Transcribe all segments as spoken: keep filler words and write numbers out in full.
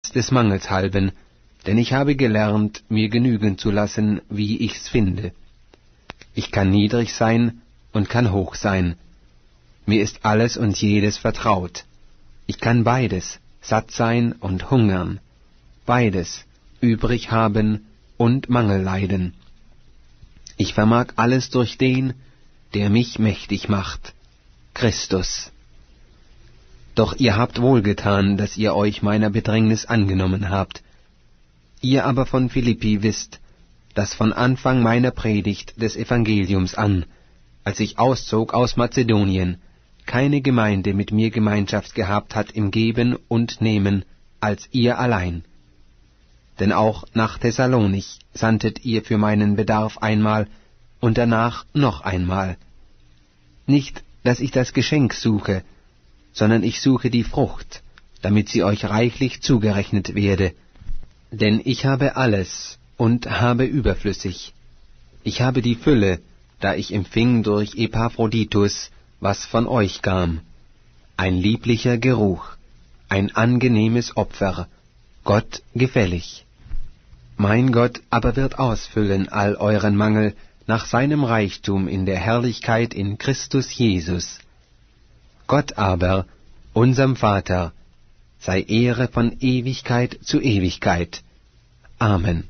des Mangels halben, denn ich habe gelernt, mir genügen zu lassen, wie ich's finde. Ich kann niedrig sein und kann hoch sein. Mir ist alles und jedes vertraut. Ich kann beides, satt sein und hungern, beides, übrig haben und Mangel leiden. Ich vermag alles durch den, der mich mächtig macht, Christus. Doch ihr habt wohlgetan, dass ihr euch meiner Bedrängnis angenommen habt. Ihr aber von Philippi wisst, dass von Anfang meiner Predigt des Evangeliums an, als ich auszog aus Mazedonien, keine Gemeinde mit mir Gemeinschaft gehabt hat im Geben und Nehmen, als ihr allein. Denn auch nach Thessalonich sandtet ihr für meinen Bedarf einmal und danach noch einmal. Nicht, dass ich das Geschenk suche, sondern ich suche die Frucht, damit sie euch reichlich zugerechnet werde. Denn ich habe alles und habe überflüssig. Ich habe die Fülle, da ich empfing durch Epaphroditus, was von euch kam, ein lieblicher Geruch, ein angenehmes Opfer, Gott gefällig. Mein Gott aber wird ausfüllen all euren Mangel nach seinem Reichtum in der Herrlichkeit in Christus Jesus. Gott aber, unserem Vater, sei Ehre von Ewigkeit zu Ewigkeit. Amen.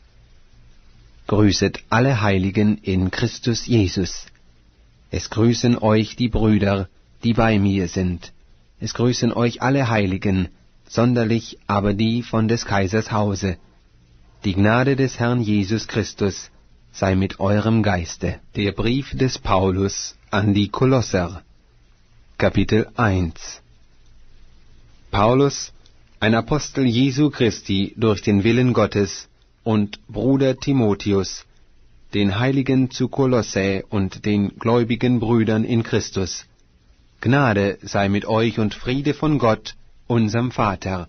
Grüßet alle Heiligen in Christus Jesus. Es grüßen euch die Brüder, die bei mir sind. Es grüßen euch alle Heiligen, sonderlich aber die von des Kaisers Hause. Die Gnade des Herrn Jesus Christus sei mit eurem Geiste. Der Brief des Paulus an die Kolosser, Kapitel eins. Paulus, ein Apostel Jesu Christi durch den Willen Gottes, und Bruder Timotheus, den Heiligen zu Kolossä und den gläubigen Brüdern in Christus. Gnade sei mit euch und Friede von Gott, unserem Vater.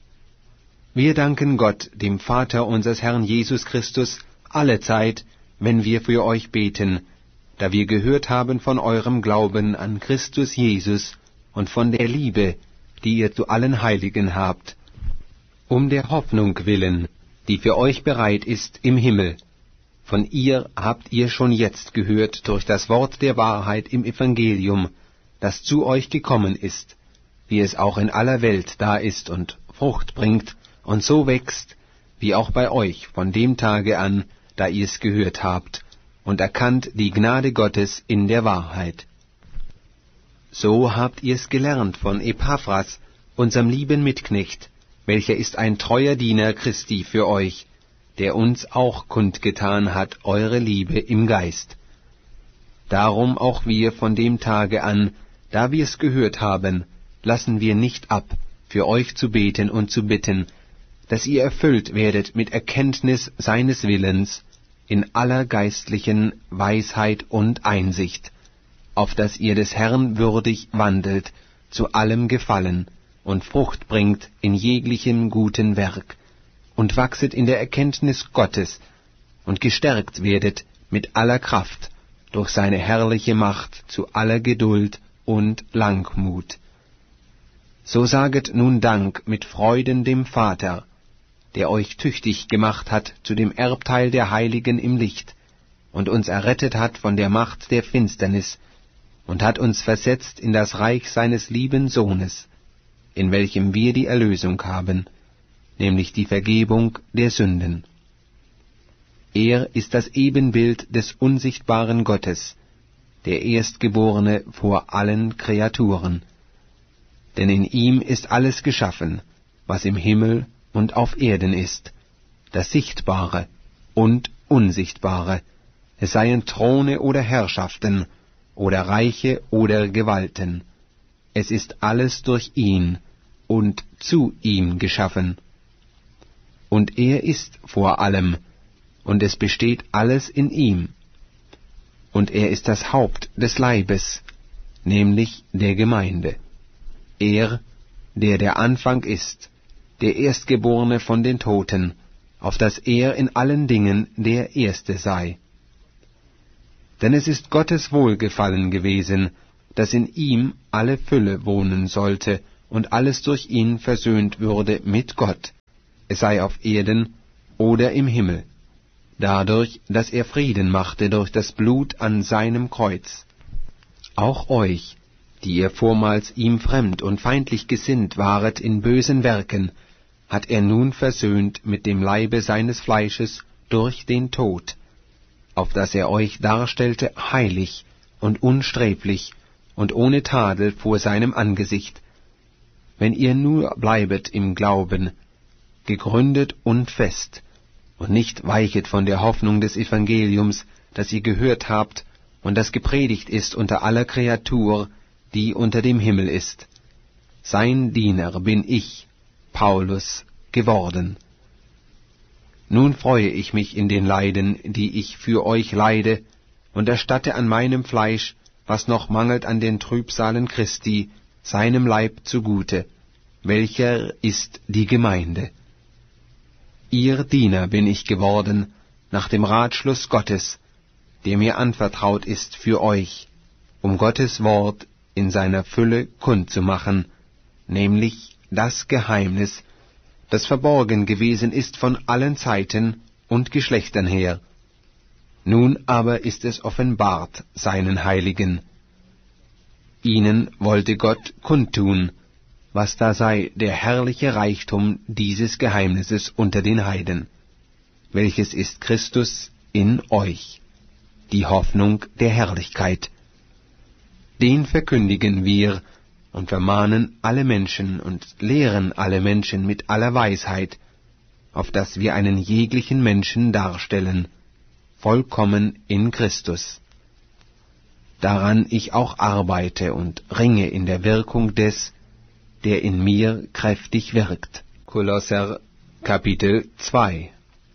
Wir danken Gott, dem Vater unseres Herrn Jesus Christus, allezeit, wenn wir für euch beten, da wir gehört haben von eurem Glauben an Christus Jesus und von der Liebe, die ihr zu allen Heiligen habt, um der Hoffnung willen, die für euch bereit ist im Himmel. Von ihr habt ihr schon jetzt gehört durch das Wort der Wahrheit im Evangelium, das zu euch gekommen ist, wie es auch in aller Welt da ist und Frucht bringt und so wächst, wie auch bei euch von dem Tage an, da ihr es gehört habt, und erkannt die Gnade Gottes in der Wahrheit. So habt ihr es gelernt von Epaphras, unserem lieben Mitknecht, welcher ist ein treuer Diener Christi für euch, der uns auch kundgetan hat eure Liebe im Geist. Darum auch wir von dem Tage an, da wir's gehört haben, lassen wir nicht ab, für euch zu beten und zu bitten, dass ihr erfüllt werdet mit Erkenntnis seines Willens, in aller geistlichen Weisheit und Einsicht, auf dass ihr des Herrn würdig wandelt, zu allem Gefallen, und Frucht bringt in jeglichem guten Werk, und wachset in der Erkenntnis Gottes, und gestärkt werdet mit aller Kraft, durch seine herrliche Macht zu aller Geduld und Langmut. So saget nun Dank mit Freuden dem Vater, der euch tüchtig gemacht hat zu dem Erbteil der Heiligen im Licht, und uns errettet hat von der Macht der Finsternis, und hat uns versetzt in das Reich seines lieben Sohnes, in welchem wir die Erlösung haben, nämlich die Vergebung der Sünden. Er ist das Ebenbild des unsichtbaren Gottes, der Erstgeborene vor allen Kreaturen. Denn in ihm ist alles geschaffen, was im Himmel und auf Erden ist, das Sichtbare und Unsichtbare, es seien Throne oder Herrschaften, oder Reiche oder Gewalten. Es ist alles durch ihn und zu ihm geschaffen. Und er ist vor allem, und es besteht alles in ihm. Und er ist das Haupt des Leibes, nämlich der Gemeinde. Er, der der Anfang ist, der Erstgeborene von den Toten, auf dass er in allen Dingen der Erste sei. Denn es ist Gottes Wohlgefallen gewesen, dass in ihm alle Fülle wohnen sollte und alles durch ihn versöhnt würde mit Gott, es sei auf Erden oder im Himmel, dadurch, dass er Frieden machte durch das Blut an seinem Kreuz. Auch euch, die ihr vormals ihm fremd und feindlich gesinnt waret in bösen Werken, hat er nun versöhnt mit dem Leibe seines Fleisches durch den Tod, auf dass er euch darstellte heilig und unsträflich und ohne Tadel vor seinem Angesicht, wenn ihr nur bleibet im Glauben, gegründet und fest, und nicht weichet von der Hoffnung des Evangeliums, das ihr gehört habt und das gepredigt ist unter aller Kreatur, die unter dem Himmel ist. Sein Diener bin ich, Paulus, geworden. Nun freue ich mich in den Leiden, die ich für euch leide, und erstatte an meinem Fleisch, was noch mangelt an den Trübsalen Christi, seinem Leib zugute, welcher ist die Gemeinde. Ihr Diener bin ich geworden, nach dem Ratschluss Gottes, der mir anvertraut ist für euch, um Gottes Wort in seiner Fülle kundzumachen, nämlich das Geheimnis, das verborgen gewesen ist von allen Zeiten und Geschlechtern her. Nun aber ist es offenbart seinen Heiligen. Ihnen wollte Gott kundtun, was da sei der herrliche Reichtum dieses Geheimnisses unter den Heiden, welches ist Christus in euch, die Hoffnung der Herrlichkeit. Den verkündigen wir und vermahnen alle Menschen und lehren alle Menschen mit aller Weisheit, auf dass wir einen jeglichen Menschen darstellen, vollkommen in Christus. Daran ich auch arbeite und ringe in der Wirkung des, der in mir kräftig wirkt. Kolosser Kapitel zwei.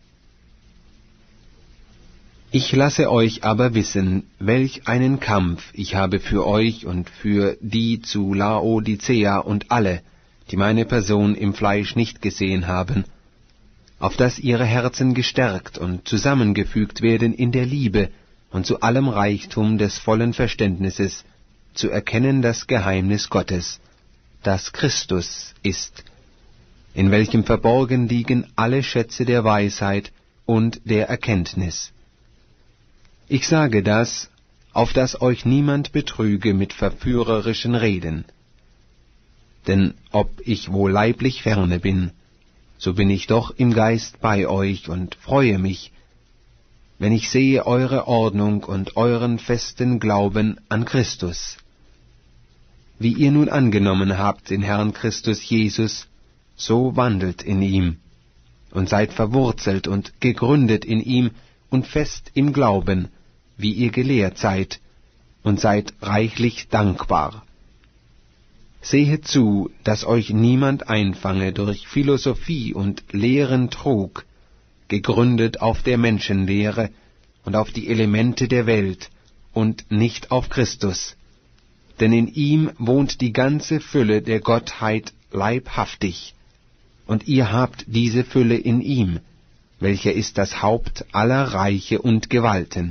Ich lasse euch aber wissen, welch einen Kampf ich habe für euch und für die zu Laodicea und alle, die meine Person im Fleisch nicht gesehen haben, auf dass ihre Herzen gestärkt und zusammengefügt werden in der Liebe und zu allem Reichtum des vollen Verständnisses, zu erkennen das Geheimnis Gottes, das Christus ist, in welchem verborgen liegen alle Schätze der Weisheit und der Erkenntnis. Ich sage das, auf dass euch niemand betrüge mit verführerischen Reden. Denn ob ich wohl leiblich ferne bin, so bin ich doch im Geist bei euch und freue mich, wenn ich sehe eure Ordnung und euren festen Glauben an Christus. Wie ihr nun angenommen habt den Herrn Christus Jesus, so wandelt in ihm, und seid verwurzelt und gegründet in ihm und fest im Glauben, wie ihr gelehrt seid, und seid reichlich dankbar. Sehet zu, dass euch niemand einfange durch Philosophie und Lehren Trug, gegründet auf der Menschenlehre und auf die Elemente der Welt und nicht auf Christus. Denn in ihm wohnt die ganze Fülle der Gottheit leibhaftig, und ihr habt diese Fülle in ihm, welcher ist das Haupt aller Reiche und Gewalten.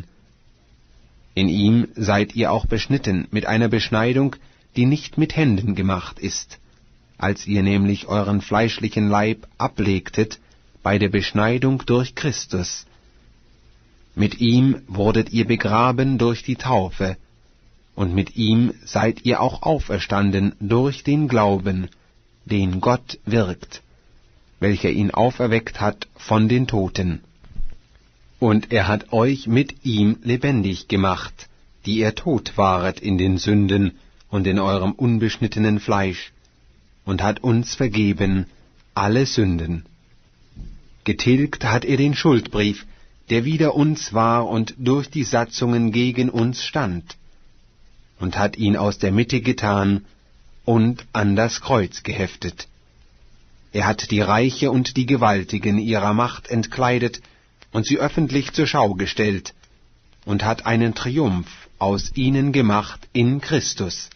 In ihm seid ihr auch beschnitten mit einer Beschneidung, die nicht mit Händen gemacht ist, als ihr nämlich euren fleischlichen Leib ablegtet bei der Beschneidung durch Christus. Mit ihm wurdet ihr begraben durch die Taufe, und mit ihm seid ihr auch auferstanden durch den Glauben, den Gott wirkt, welcher ihn auferweckt hat von den Toten. Und er hat euch mit ihm lebendig gemacht, die ihr tot waret in den Sünden und in eurem unbeschnittenen Fleisch, und hat uns vergeben alle Sünden. Getilgt hat er den Schuldbrief, der wider uns war und durch die Satzungen gegen uns stand, und hat ihn aus der Mitte getan und an das Kreuz geheftet. Er hat die Reiche und die Gewaltigen ihrer Macht entkleidet und sie öffentlich zur Schau gestellt, und hat einen Triumph aus ihnen gemacht in Christus.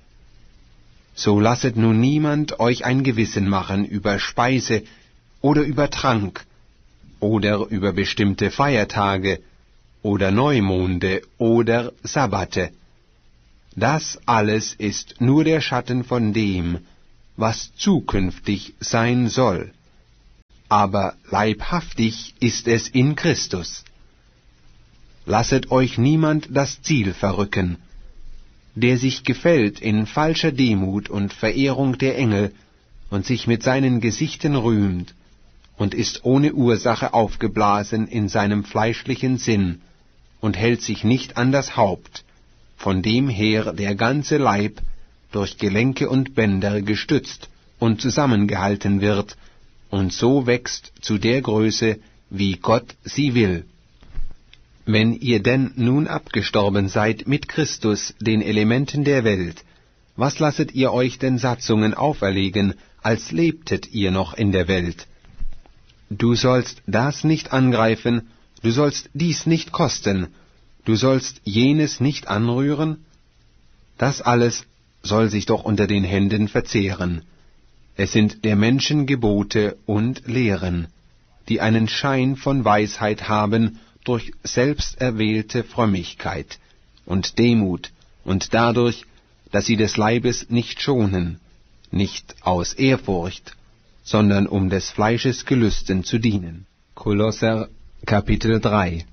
So lasset nun niemand euch ein Gewissen machen über Speise oder über Trank oder über bestimmte Feiertage oder Neumonde oder Sabbate. Das alles ist nur der Schatten von dem, was zukünftig sein soll. aber leibhaftig ist es in Christus. Lasset euch niemand das Ziel verrücken, der sich gefällt in falscher Demut und Verehrung der Engel und sich mit seinen Gesichten rühmt und ist ohne Ursache aufgeblasen in seinem fleischlichen Sinn und hält sich nicht an das Haupt, von dem her der ganze Leib durch Gelenke und Bänder gestützt und zusammengehalten wird und so wächst zu der Größe, wie Gott sie will. Wenn ihr denn nun abgestorben seid mit Christus, den Elementen der Welt, was lasset ihr euch denn Satzungen auferlegen, als lebtet ihr noch in der Welt? Du sollst das nicht angreifen, du sollst dies nicht kosten, du sollst jenes nicht anrühren? Das alles soll sich doch unter den Händen verzehren. Es sind der Menschen Gebote und Lehren, die einen Schein von Weisheit haben, durch selbsterwählte Frömmigkeit und Demut und dadurch, dass sie des Leibes nicht schonen, nicht aus Ehrfurcht, sondern um des Fleisches Gelüsten zu dienen. Kolosser Kapitel drei.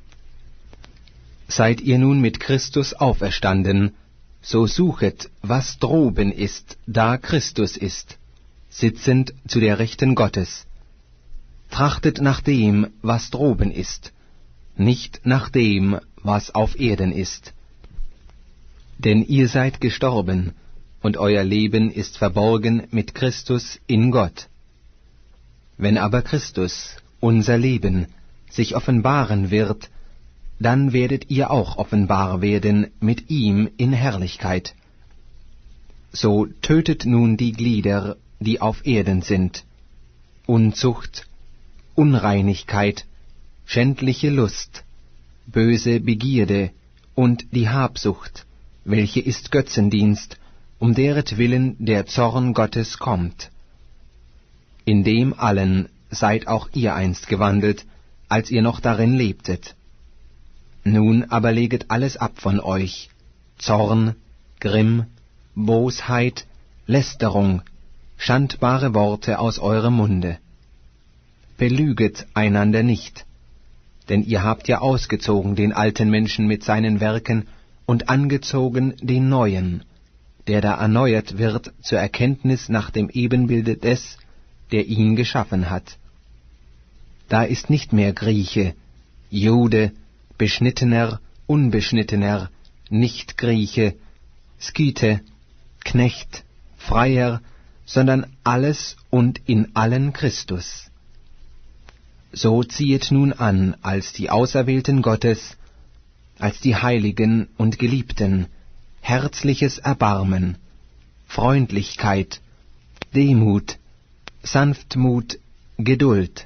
Seid ihr nun mit Christus auferstanden, so suchet, was droben ist, da Christus ist, sitzend zu der Rechten Gottes. Trachtet nach dem, was droben ist, nicht nach dem, was auf Erden ist. Denn ihr seid gestorben, und euer Leben ist verborgen mit Christus in Gott. Wenn aber Christus, unser Leben, sich offenbaren wird, dann werdet ihr auch offenbar werden mit ihm in Herrlichkeit. So tötet nun die Glieder, die auf Erden sind: Unzucht, Unreinigkeit, schändliche Lust, böse Begierde und die Habsucht, welche ist Götzendienst, um deretwillen der Zorn Gottes kommt. In dem allen seid auch ihr einst gewandelt, als ihr noch darin lebtet. Nun aber leget alles ab von euch: Zorn, Grimm, Bosheit, Lästerung, schandbare Worte aus eurem Munde. Belüget einander nicht, denn ihr habt ja ausgezogen den alten Menschen mit seinen Werken und angezogen den neuen, der da erneuert wird zur Erkenntnis nach dem Ebenbilde des, der ihn geschaffen hat. Da ist nicht mehr Grieche, Jude, Beschnittener, Unbeschnittener, Nicht-Grieche, Skythe, Knecht, Freier, sondern alles und in allen Christus. So ziehet nun an als die Auserwählten Gottes, als die Heiligen und Geliebten, herzliches Erbarmen, Freundlichkeit, Demut, Sanftmut, Geduld.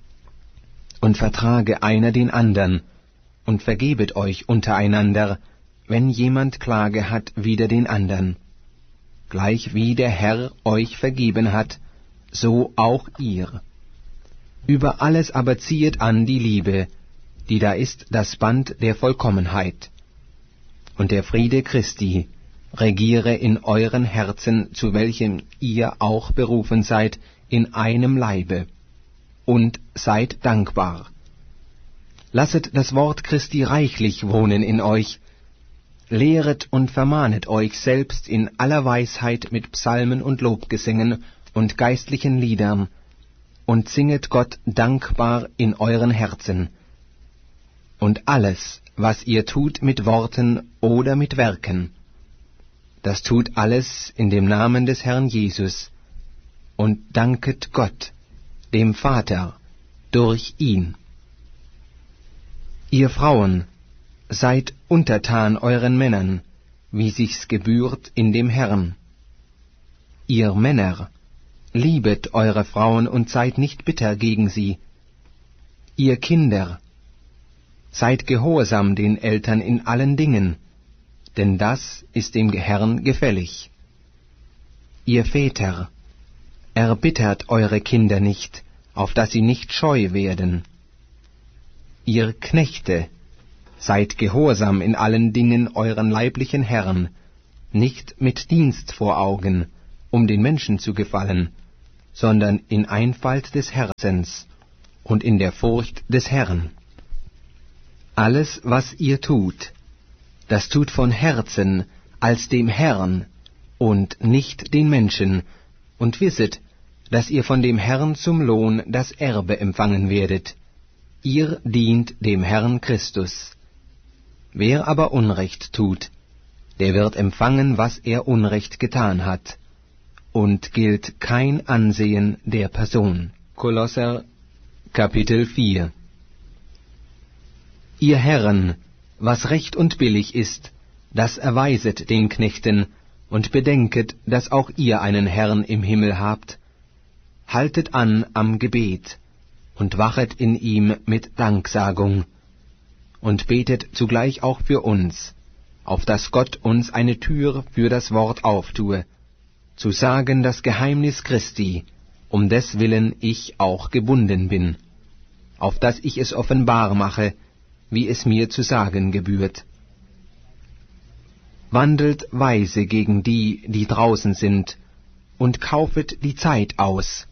Und vertrage einer den andern, und vergebet euch untereinander, wenn jemand Klage hat wider den andern. Gleich wie der Herr euch vergeben hat, so auch ihr. Über alles aber ziehet an die Liebe, die da ist das Band der Vollkommenheit. Und der Friede Christi regiere in euren Herzen, zu welchem ihr auch berufen seid, in einem Leibe. Und seid dankbar. Lasset das Wort Christi reichlich wohnen in euch. Lehret und vermahnet euch selbst in aller Weisheit mit Psalmen und Lobgesängen und geistlichen Liedern, und singet Gott dankbar in euren Herzen. Und alles, was ihr tut mit Worten oder mit Werken, das tut alles in dem Namen des Herrn Jesus, und danket Gott, dem Vater, durch ihn. Ihr Frauen, seid untertan euren Männern, wie sich's gebührt in dem Herrn. Ihr Männer, liebet eure Frauen und seid nicht bitter gegen sie. Ihr Kinder, seid gehorsam den Eltern in allen Dingen, denn das ist dem Herrn gefällig. Ihr Väter, erbittert eure Kinder nicht, auf dass sie nicht scheu werden. Ihr Knechte, seid gehorsam in allen Dingen euren leiblichen Herren, nicht mit Dienst vor Augen, um den Menschen zu gefallen, sondern in Einfalt des Herzens und in der Furcht des Herrn. Alles, was ihr tut, das tut von Herzen als dem Herrn und nicht den Menschen, und wisset, dass ihr von dem Herrn zum Lohn das Erbe empfangen werdet. Ihr dient dem Herrn Christus. Wer aber Unrecht tut, der wird empfangen, was er Unrecht getan hat, und gilt kein Ansehen der Person. Kolosser Kapitel vier. Ihr Herren, was recht und billig ist, das erweiset den Knechten, und bedenket, dass auch ihr einen Herrn im Himmel habt. Haltet an am Gebet, und wachet in ihm mit Danksagung, und betet zugleich auch für uns, auf dass Gott uns eine Tür für das Wort auftue, zu sagen das Geheimnis Christi, um deswillen ich auch gebunden bin, auf dass ich es offenbar mache, wie es mir zu sagen gebührt. Wandelt weise gegen die, die draußen sind, und kaufet die Zeit aus.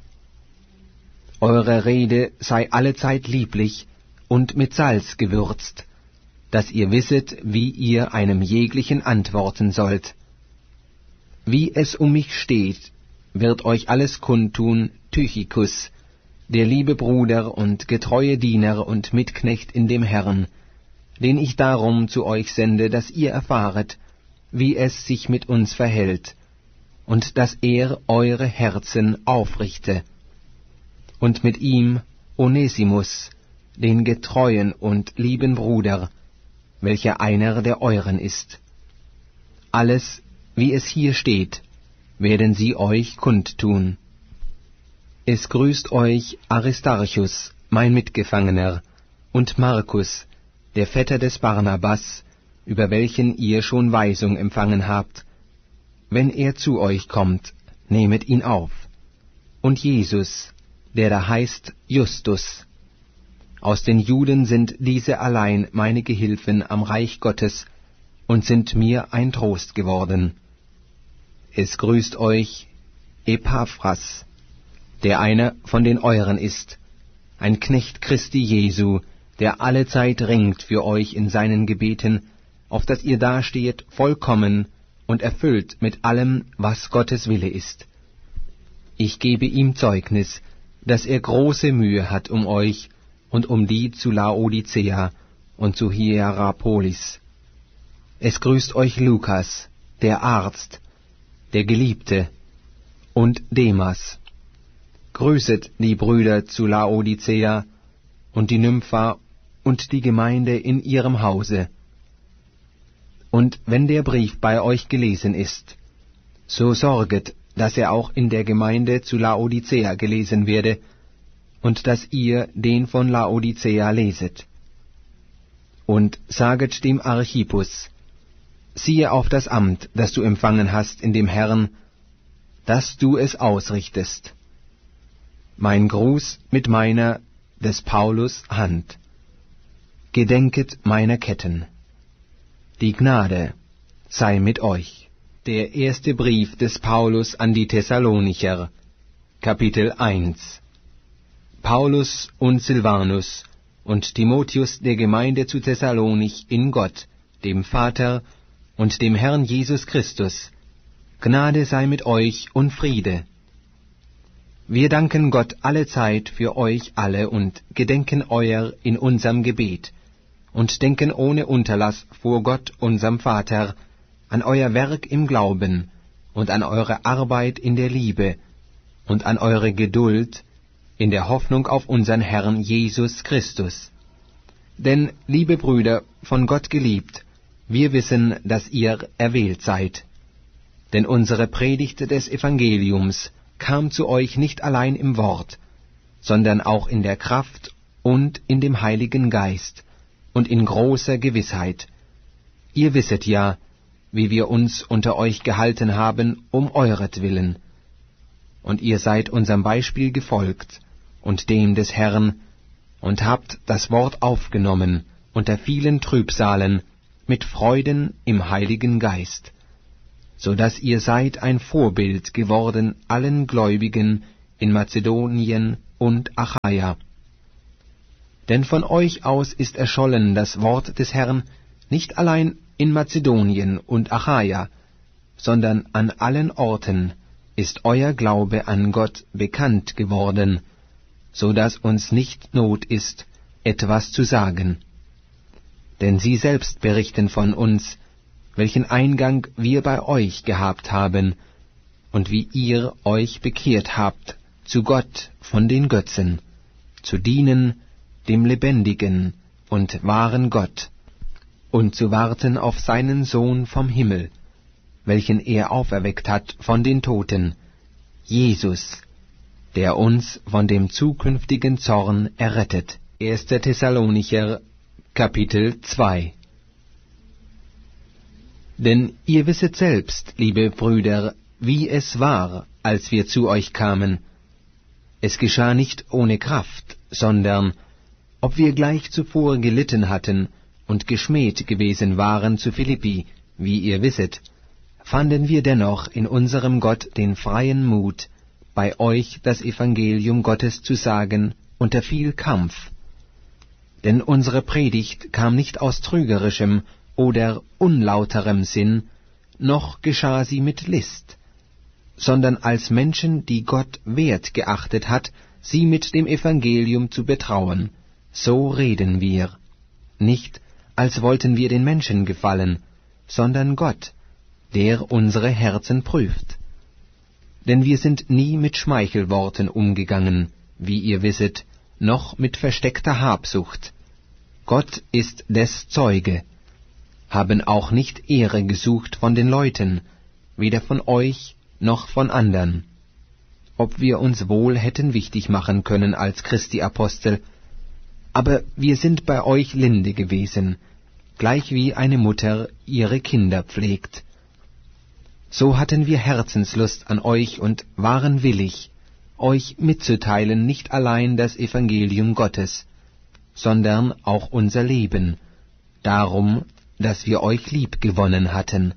Eure Rede sei allezeit lieblich und mit Salz gewürzt, dass ihr wisset, wie ihr einem jeglichen antworten sollt. Wie es um mich steht, wird euch alles kundtun Tychikus, der liebe Bruder und getreue Diener und Mitknecht in dem Herrn, den ich darum zu euch sende, dass ihr erfahret, wie es sich mit uns verhält, und dass er eure Herzen aufrichte. Und mit ihm Onesimus, den getreuen und lieben Bruder, welcher einer der euren ist. Alles, wie es hier steht, werden sie euch kundtun. Es grüßt euch Aristarchus, mein Mitgefangener, und Markus, der Vetter des Barnabas, über welchen ihr schon Weisung empfangen habt. Wenn er zu euch kommt, nehmet ihn auf. Und Jesus, der da heißt Justus. Aus den Juden sind diese allein meine Gehilfen am Reich Gottes und sind mir ein Trost geworden. Es grüßt euch Epaphras, der einer von den euren ist, ein Knecht Christi Jesu, der allezeit ringt für euch in seinen Gebeten, auf dass ihr dastehet vollkommen und erfüllt mit allem, was Gottes Wille ist. Ich gebe ihm Zeugnis, dass er große Mühe hat um euch und um die zu Laodicea und zu Hierapolis. Es grüßt euch Lukas, der Arzt, der Geliebte, und Demas. Grüßet die Brüder zu Laodicea und die Nympha und die Gemeinde in ihrem Hause. Und wenn der Brief bei euch gelesen ist, so sorget, dass er auch in der Gemeinde zu Laodicea gelesen werde, und dass ihr den von Laodicea leset. Und saget dem Archippus, siehe auf das Amt, das du empfangen hast in dem Herrn, dass du es ausrichtest. Mein Gruß mit meiner, des Paulus, Hand. Gedenket meiner Ketten. Die Gnade sei mit euch. Der erste Brief des Paulus an die Thessalonicher, Kapitel eins. Paulus und Silvanus und Timotheus der Gemeinde zu Thessalonich in Gott, dem Vater und dem Herrn Jesus Christus. Gnade sei mit euch und Friede. Wir danken Gott allezeit für euch alle und gedenken euer in unserem Gebet und denken ohne Unterlass vor Gott, unserem Vater, an euer Werk im Glauben und an eure Arbeit in der Liebe und an eure Geduld in der Hoffnung auf unseren Herrn Jesus Christus. Denn, liebe Brüder, von Gott geliebt, wir wissen, dass ihr erwählt seid. Denn unsere Predigt des Evangeliums kam zu euch nicht allein im Wort, sondern auch in der Kraft und in dem Heiligen Geist und in großer Gewissheit. Ihr wisset ja, wie wir uns unter euch gehalten haben, um euretwillen. Und ihr seid unserem Beispiel gefolgt und dem des Herrn, und habt das Wort aufgenommen unter vielen Trübsalen, mit Freuden im Heiligen Geist, so dass ihr seid ein Vorbild geworden allen Gläubigen in Mazedonien und Achaia. Denn von euch aus ist erschollen das Wort des Herrn nicht allein in Mazedonien und Achaia, sondern an allen Orten ist euer Glaube an Gott bekannt geworden, so dass uns nicht Not ist, etwas zu sagen. Denn sie selbst berichten von uns, welchen Eingang wir bei euch gehabt haben, und wie ihr euch bekehrt habt zu Gott von den Götzen, zu dienen dem lebendigen und wahren Gott, und zu warten auf seinen Sohn vom Himmel, welchen er auferweckt hat von den Toten, Jesus, der uns von dem zukünftigen Zorn errettet. erster Thessalonicher, Kapitel zwei. Denn ihr wisset selbst, liebe Brüder, wie es war, als wir zu euch kamen. Es geschah nicht ohne Kraft, sondern, ob wir gleich zuvor gelitten hatten und geschmäht gewesen waren zu Philippi, wie ihr wisset, fanden wir dennoch in unserem Gott den freien Mut, bei euch das Evangelium Gottes zu sagen, unter viel Kampf. Denn unsere Predigt kam nicht aus trügerischem oder unlauterem Sinn, noch geschah sie mit List, sondern als Menschen, die Gott wert geachtet hat, sie mit dem Evangelium zu betrauen. So reden wir, nicht als wollten wir den Menschen gefallen, sondern Gott, der unsere Herzen prüft. Denn wir sind nie mit Schmeichelworten umgegangen, wie ihr wisset, noch mit versteckter Habsucht. Gott ist des Zeuge, haben auch nicht Ehre gesucht von den Leuten, weder von euch noch von andern. Ob wir uns wohl hätten wichtig machen können als Christi Apostel, aber wir sind bei euch linde gewesen, gleich wie eine Mutter ihre Kinder pflegt. So hatten wir Herzenslust an euch und waren willig, euch mitzuteilen nicht allein das Evangelium Gottes, sondern auch unser Leben, darum, dass wir euch lieb gewonnen hatten.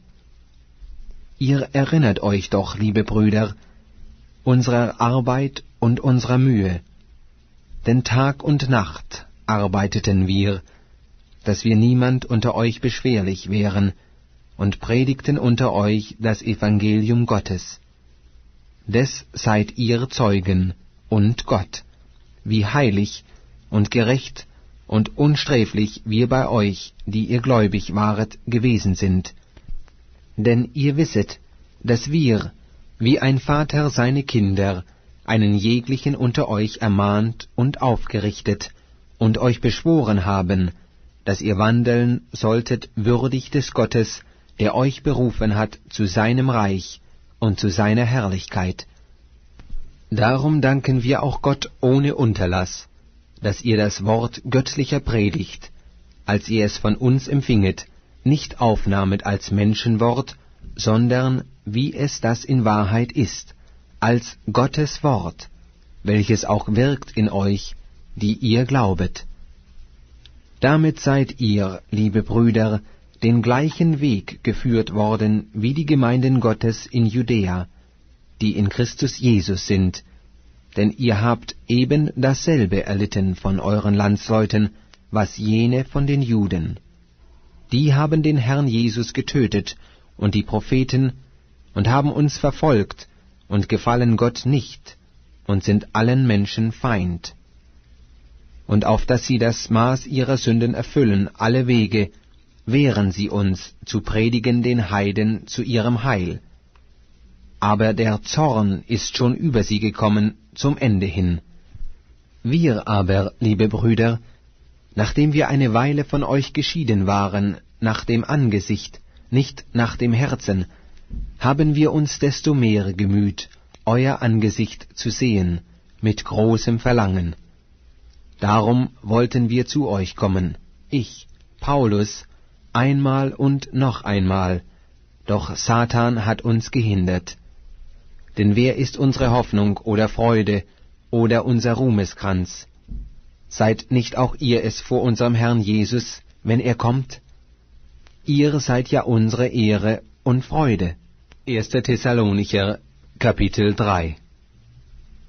Ihr erinnert euch doch, liebe Brüder, unserer Arbeit und unserer Mühe, denn Tag und Nacht arbeiteten wir, dass wir niemand unter euch beschwerlich wären, und predigten unter euch das Evangelium Gottes. Des seid ihr Zeugen und Gott, wie heilig und gerecht und unsträflich wir bei euch, die ihr gläubig waret, gewesen sind. Denn ihr wisset, dass wir, wie ein Vater seine Kinder, einen jeglichen unter euch ermahnt und aufgerichtet und euch beschworen haben, dass ihr wandeln solltet würdig des Gottes, der euch berufen hat zu seinem Reich und zu seiner Herrlichkeit. Darum danken wir auch Gott ohne Unterlass, dass ihr das Wort göttlicher Predigt, als ihr es von uns empfinget, nicht aufnahmet als Menschenwort, sondern, wie es das in Wahrheit ist, als Gottes Wort, welches auch wirkt in euch, die ihr glaubet. Damit seid ihr, liebe Brüder, den gleichen Weg geführt worden wie die Gemeinden Gottes in Judäa, die in Christus Jesus sind, denn ihr habt eben dasselbe erlitten von euren Landsleuten, was jene von den Juden. Die haben den Herrn Jesus getötet und die Propheten und haben uns verfolgt und gefallen Gott nicht und sind allen Menschen Feind. Und auf dass sie das Maß ihrer Sünden erfüllen, alle Wege, wehren sie uns zu predigen den Heiden zu ihrem Heil. Aber der Zorn ist schon über sie gekommen zum Ende hin. Wir aber, liebe Brüder, nachdem wir eine Weile von euch geschieden waren, nach dem Angesicht, nicht nach dem Herzen, haben wir uns desto mehr gemüht, euer Angesicht zu sehen, mit großem Verlangen. Darum wollten wir zu euch kommen, ich, Paulus, einmal und noch einmal, doch Satan hat uns gehindert. Denn wer ist unsere Hoffnung oder Freude oder unser Ruhmeskranz? Seid nicht auch ihr es vor unserem Herrn Jesus, wenn er kommt? Ihr seid ja unsere Ehre und Freude. erster Thessalonicher, Kapitel drei.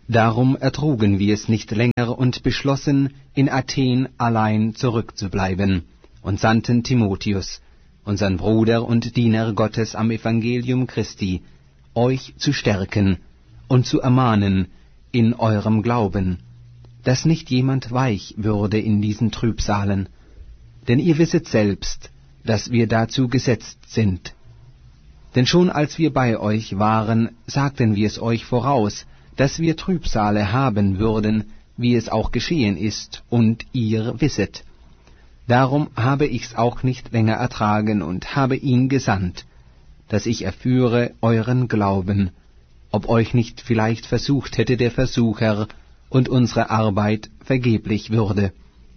Darum ertrugen wir es nicht länger und beschlossen, in Athen allein zurückzubleiben, und sandten Timotheus, unseren Bruder und Diener Gottes am Evangelium Christi, euch zu stärken und zu ermahnen in eurem Glauben, dass nicht jemand weich würde in diesen Trübsalen. Denn ihr wisset selbst, dass wir dazu gesetzt sind. Denn schon als wir bei euch waren, sagten wir es euch voraus, dass wir Trübsale haben würden, wie es auch geschehen ist, und ihr wisset. Darum habe ich's auch nicht länger ertragen und habe ihn gesandt, dass ich erführe euren Glauben, ob euch nicht vielleicht versucht hätte der Versucher, und unsere Arbeit vergeblich würde.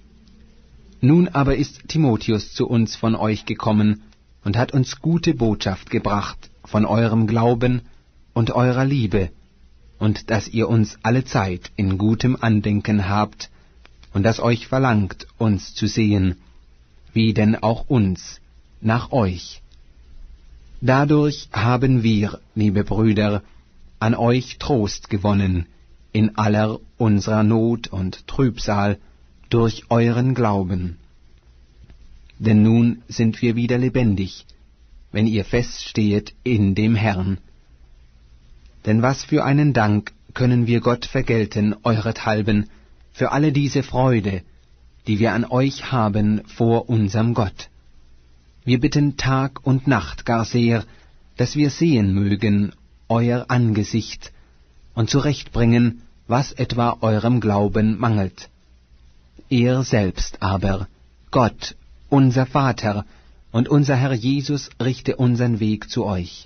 Nun aber ist Timotheus zu uns von euch gekommen und hat uns gute Botschaft gebracht von eurem Glauben und eurer Liebe, und dass ihr uns allezeit in gutem Andenken habt, und dass euch verlangt, uns zu sehen, wie denn auch uns, nach euch. Dadurch haben wir, liebe Brüder, an euch Trost gewonnen, in aller unserer Not und Trübsal, durch euren Glauben. Denn nun sind wir wieder lebendig, wenn ihr feststehet in dem Herrn. Denn was für einen Dank können wir Gott vergelten, eurethalben, für alle diese Freude, die wir an euch haben vor unserem Gott. Wir bitten Tag und Nacht gar sehr, dass wir sehen mögen euer Angesicht und zurechtbringen, was etwa eurem Glauben mangelt. Er selbst aber, Gott, unser Vater und unser Herr Jesus, richte unseren Weg zu euch.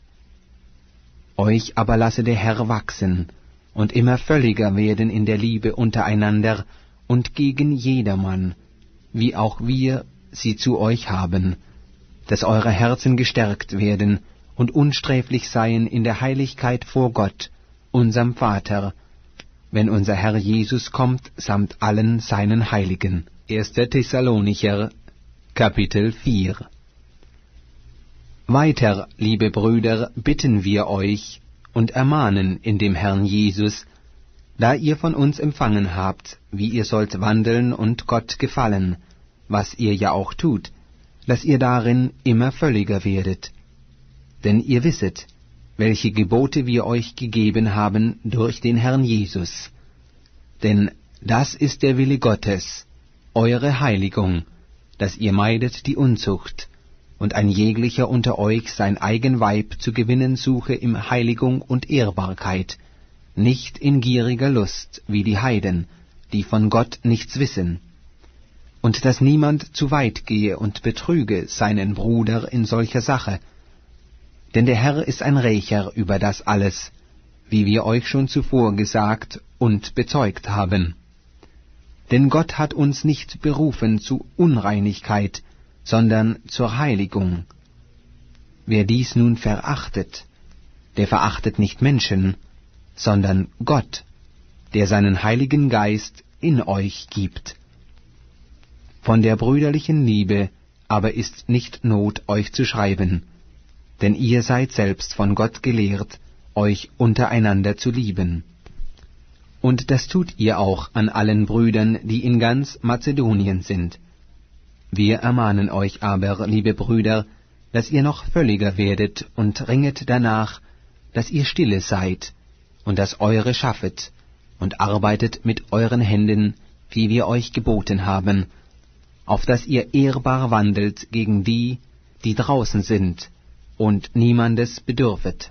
Euch aber lasse der Herr wachsen und immer völliger werden in der Liebe untereinander und gegen jedermann, wie auch wir sie zu euch haben, dass eure Herzen gestärkt werden und unsträflich seien in der Heiligkeit vor Gott, unserem Vater, wenn unser Herr Jesus kommt, samt allen seinen Heiligen. erster Thessalonicher, Kapitel vier. Weiter, liebe Brüder, bitten wir euch und ermahnen in dem Herrn Jesus, da ihr von uns empfangen habt, wie ihr sollt wandeln und Gott gefallen, was ihr ja auch tut, dass ihr darin immer völliger werdet. Denn ihr wisset, welche Gebote wir euch gegeben haben durch den Herrn Jesus. Denn das ist der Wille Gottes, eure Heiligung, dass ihr meidet die Unzucht, und ein jeglicher unter euch sein eigen Weib zu gewinnen suche in Heiligung und Ehrbarkeit, nicht in gieriger Lust wie die Heiden, die von Gott nichts wissen, und dass niemand zu weit gehe und betrüge seinen Bruder in solcher Sache, denn der Herr ist ein Rächer über das alles, wie wir euch schon zuvor gesagt und bezeugt haben. Denn Gott hat uns nicht berufen zu Unreinigkeit, sondern zur Heiligung. Wer dies nun verachtet, der verachtet nicht Menschen, sondern Gott, der seinen Heiligen Geist in euch gibt. Von der brüderlichen Liebe aber ist nicht Not, euch zu schreiben, denn ihr seid selbst von Gott gelehrt, euch untereinander zu lieben. Und das tut ihr auch an allen Brüdern, die in ganz Mazedonien sind. Wir ermahnen euch aber, liebe Brüder, dass ihr noch völliger werdet und ringet danach, dass ihr stille seid und das Eure schaffet und arbeitet mit euren Händen, wie wir euch geboten haben, auf dass ihr ehrbar wandelt gegen die, die draußen sind, und niemandes bedürfet.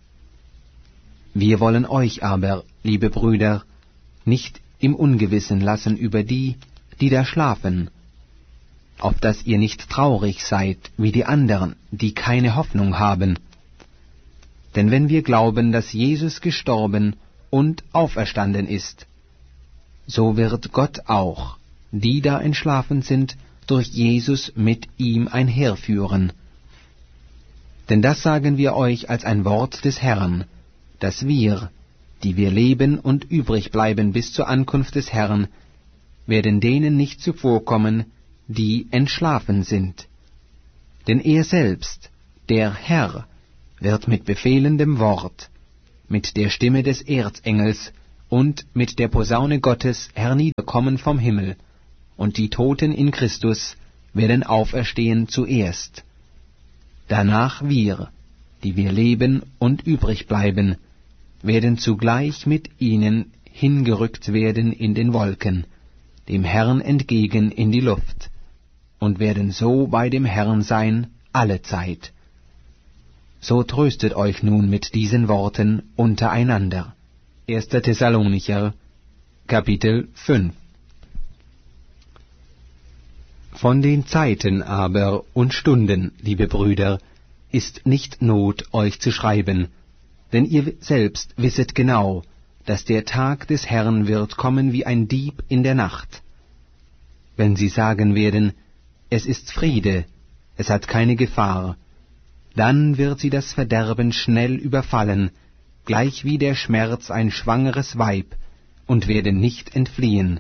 Wir wollen euch aber, liebe Brüder, nicht im Ungewissen lassen über die, die da schlafen, auf dass ihr nicht traurig seid wie die anderen, die keine Hoffnung haben. Denn wenn wir glauben, dass Jesus gestorben und auferstanden ist, so wird Gott auch, die da entschlafen sind, durch Jesus mit ihm einherführen. Denn das sagen wir euch als ein Wort des Herrn, dass wir, die wir leben und übrig bleiben bis zur Ankunft des Herrn, werden denen nicht zuvorkommen, die entschlafen sind. Denn er selbst, der Herr, wird mit befehlendem Wort, mit der Stimme des Erzengels und mit der Posaune Gottes herniederkommen vom Himmel, und die Toten in Christus werden auferstehen zuerst. Danach wir, die wir leben und übrig bleiben, werden zugleich mit ihnen hingerückt werden in den Wolken, dem Herrn entgegen in die Luft, und werden so bei dem Herrn sein alle Zeit. So tröstet euch nun mit diesen Worten untereinander. erster Thessalonicher, Kapitel fünf. Von den Zeiten aber und Stunden, liebe Brüder, ist nicht Not, euch zu schreiben, denn ihr selbst wisset genau, dass der Tag des Herrn wird kommen wie ein Dieb in der Nacht. Wenn sie sagen werden, es ist Friede, es hat keine Gefahr, dann wird sie das Verderben schnell überfallen, gleich wie der Schmerz ein schwangeres Weib, und werden nicht entfliehen.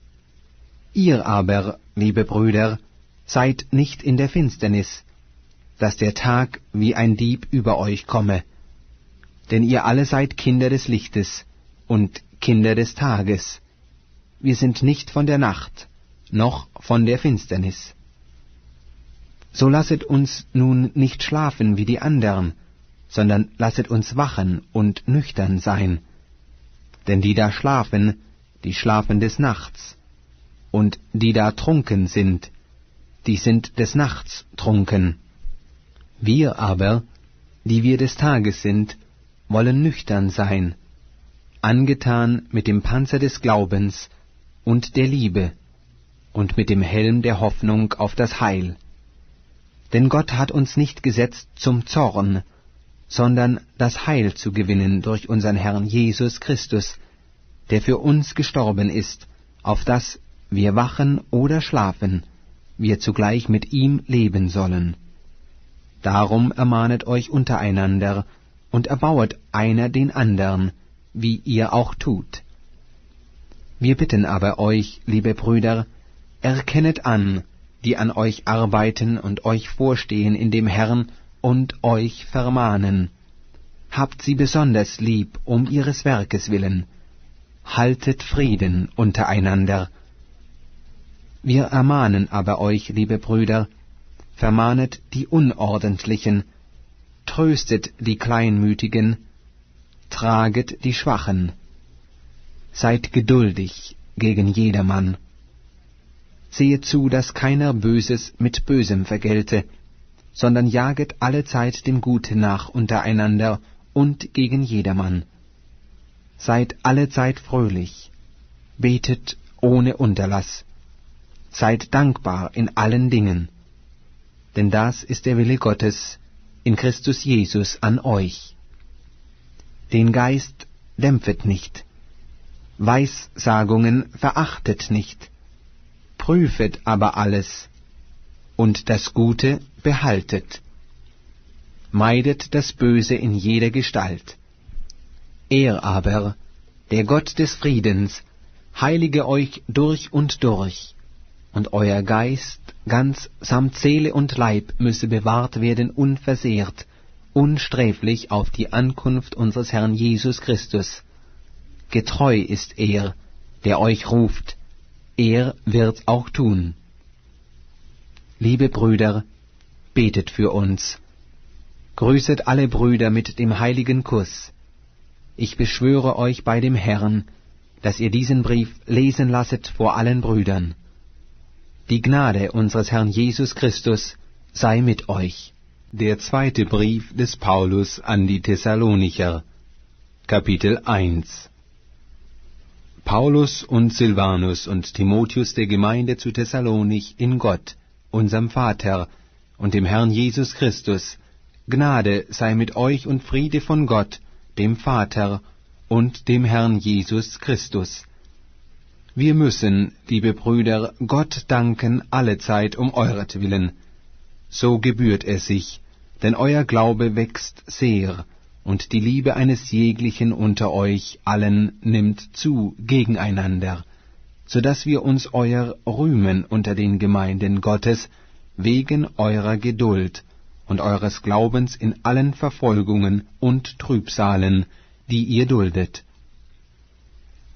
Ihr aber, liebe Brüder, seid nicht in der Finsternis, dass der Tag wie ein Dieb über euch komme. Denn ihr alle seid Kinder des Lichtes und Kinder des Tages. Wir sind nicht von der Nacht, noch von der Finsternis. So lasset uns nun nicht schlafen wie die andern, sondern lasset uns wachen und nüchtern sein. Denn die da schlafen, die schlafen des Nachts, und die da trunken sind, die sind des Nachts trunken. Wir aber, die wir des Tages sind, wollen nüchtern sein, angetan mit dem Panzer des Glaubens und der Liebe und mit dem Helm der Hoffnung auf das Heil. Denn Gott hat uns nicht gesetzt zum Zorn, sondern das Heil zu gewinnen durch unseren Herrn Jesus Christus, der für uns gestorben ist, auf dass wir wachen oder schlafen, wir zugleich mit ihm leben sollen. Darum ermahnet euch untereinander und erbauet einer den andern, wie ihr auch tut. Wir bitten aber euch, liebe Brüder, erkennet an, die an euch arbeiten und euch vorstehen in dem Herrn und euch vermahnen. Habt sie besonders lieb um ihres Werkes willen. Haltet Frieden untereinander. Wir ermahnen aber euch, liebe Brüder, vermahnet die Unordentlichen, tröstet die Kleinmütigen, traget die Schwachen. Seid geduldig gegen jedermann. Sehet zu, dass keiner Böses mit Bösem vergelte, sondern jaget allezeit dem Guten nach untereinander und gegen jedermann. Seid allezeit fröhlich, betet ohne Unterlass, seid dankbar in allen Dingen, denn das ist der Wille Gottes in Christus Jesus an euch. Den Geist dämpfet nicht, Weissagungen verachtet nicht, prüfet aber alles, und das Gute behaltet. Meidet das Böse in jeder Gestalt. Er aber, der Gott des Friedens, heilige euch durch und durch, und euer Geist ganz samt Seele und Leib müsse bewahrt werden unversehrt, unsträflich auf die Ankunft unseres Herrn Jesus Christus. Getreu ist er, der euch ruft, er wird's auch tun. Liebe Brüder, betet für uns. Grüßet alle Brüder mit dem heiligen Kuss. Ich beschwöre euch bei dem Herrn, dass ihr diesen Brief lesen lasset vor allen Brüdern. Die Gnade unseres Herrn Jesus Christus sei mit euch. Der zweite Brief des Paulus an die Thessalonicher, Kapitel eins. Paulus und Silvanus und Timotheus der Gemeinde zu Thessalonich in Gott, unserem Vater, und dem Herrn Jesus Christus, Gnade sei mit euch und Friede von Gott, dem Vater, und dem Herrn Jesus Christus. Wir müssen, liebe Brüder, Gott danken allezeit um euretwillen. So gebührt es sich, denn euer Glaube wächst sehr, und die Liebe eines jeglichen unter euch allen nimmt zu gegeneinander, so dass wir uns euer rühmen unter den Gemeinden Gottes, wegen eurer Geduld und eures Glaubens in allen Verfolgungen und Trübsalen, die ihr duldet.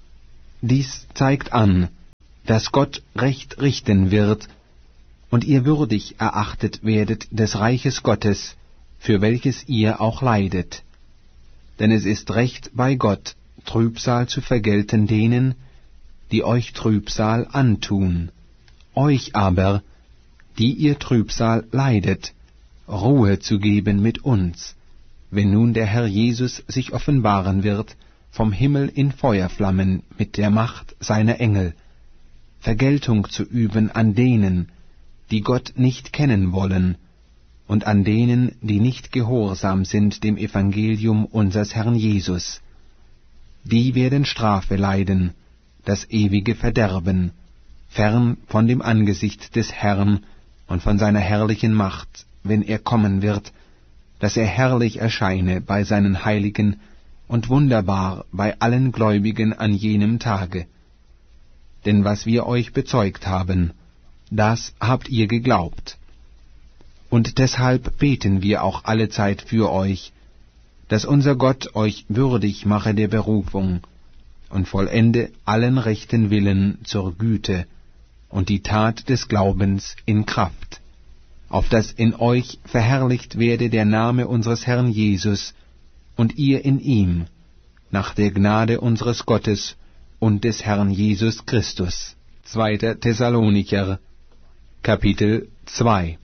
Dies zeigt an, dass Gott Recht richten wird und ihr würdig erachtet werdet des Reiches Gottes, für welches ihr auch leidet. Denn es ist recht bei Gott, Trübsal zu vergelten denen, die euch Trübsal antun, euch aber, die ihr Trübsal leidet, Ruhe zu geben mit uns, wenn nun der Herr Jesus sich offenbaren wird, vom Himmel in Feuerflammen mit der Macht seiner Engel, Vergeltung zu üben an denen, die Gott nicht kennen wollen, und an denen, die nicht gehorsam sind dem Evangelium unseres Herrn Jesus. Die werden Strafe leiden, das ewige Verderben, fern von dem Angesicht des Herrn und von seiner herrlichen Macht, wenn er kommen wird, dass er herrlich erscheine bei seinen Heiligen und wunderbar bei allen Gläubigen an jenem Tage. Denn was wir euch bezeugt haben, das habt ihr geglaubt. Und deshalb beten wir auch allezeit für euch, dass unser Gott euch würdig mache der Berufung und vollende allen rechten Willen zur Güte und die Tat des Glaubens in Kraft, auf dass in euch verherrlicht werde der Name unseres Herrn Jesus und ihr in ihm, nach der Gnade unseres Gottes und des Herrn Jesus Christus. Zweiter Thessalonicher, Kapitel zwei.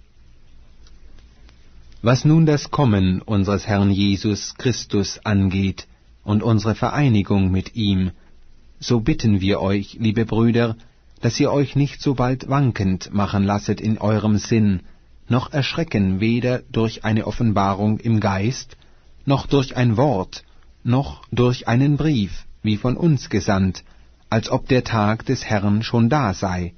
Was nun das Kommen unseres Herrn Jesus Christus angeht und unsere Vereinigung mit ihm, so bitten wir euch, liebe Brüder, dass ihr euch nicht so bald wankend machen lasset in eurem Sinn, noch erschrecken weder durch eine Offenbarung im Geist, noch durch ein Wort, noch durch einen Brief, wie von uns gesandt, als ob der Tag des Herrn schon da sei.